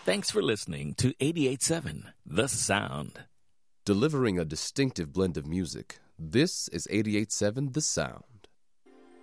Thanks for listening to 88.7 The Sound. Delivering a distinctive blend of music, this is 88.7 The Sound.